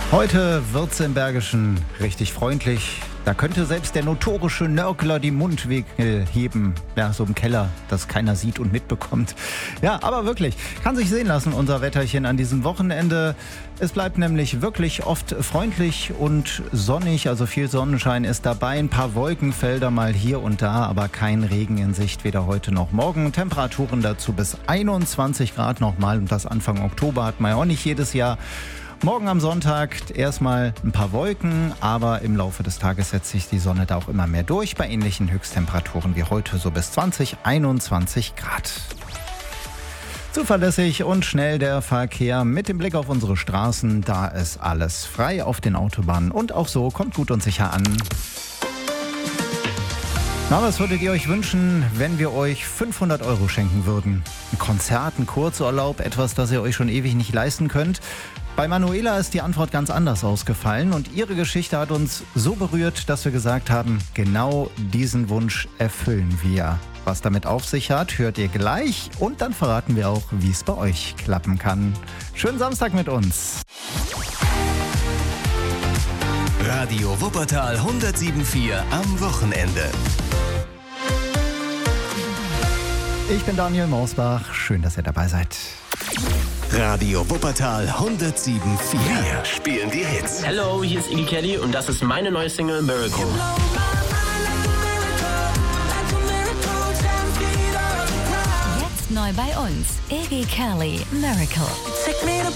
Heute wird's im Bergischen richtig freundlich. Da könnte selbst der notorische Nörgler die Mundwinkel heben. Ja, so im Keller, das keiner sieht und mitbekommt. Ja, aber wirklich, kann sich sehen lassen, unser Wetterchen an diesem Wochenende. Es bleibt nämlich wirklich oft freundlich und sonnig, also viel Sonnenschein ist dabei. Ein paar Wolkenfelder mal hier und da, aber kein Regen in Sicht, weder heute noch morgen. Temperaturen dazu bis 21 Grad nochmal und das Anfang Oktober hat man ja auch nicht jedes Jahr. Morgen am Sonntag erstmal ein paar Wolken, aber im Laufe des Tages setzt sich die Sonne da auch immer mehr durch. Bei ähnlichen Höchsttemperaturen wie heute so bis 20, 21 Grad. Zuverlässig und schnell der Verkehr mit dem Blick auf unsere Straßen. Da ist alles frei auf den Autobahnen und auch so kommt gut und sicher an. Na, was würdet ihr euch wünschen, wenn wir euch 500 € schenken würden? Ein Konzert, ein Kurzurlaub, etwas, das ihr euch schon ewig nicht leisten könnt? Bei Manuela ist die Antwort ganz anders ausgefallen und ihre Geschichte hat uns so berührt, dass wir gesagt haben, genau diesen Wunsch erfüllen wir. Was damit auf sich hat, hört ihr gleich und dann verraten wir auch, wie es bei euch klappen kann. Schönen Samstag mit uns. Radio Wuppertal 107.4 am Wochenende. Ich bin Daniel Mausbach, schön, dass ihr dabei seid. Radio Wuppertal 107.4. Wir spielen die Hits. Hello, hier ist Iggy Kelly und das ist meine neue Single Miracle. Jetzt neu bei uns, Iggy Kelly, Miracle.